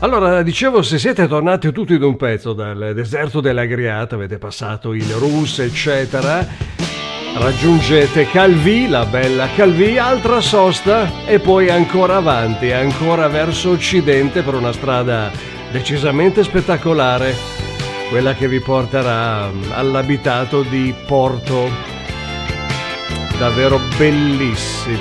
Allora, dicevo, se siete tornati tutti d'un pezzo dal deserto dell'Agriata, avete passato il Rus, eccetera, raggiungete Calvi, la bella Calvi, altra sosta e poi ancora avanti, ancora verso occidente per una strada decisamente spettacolare, quella che vi porterà all'abitato di Porto, davvero bellissimo.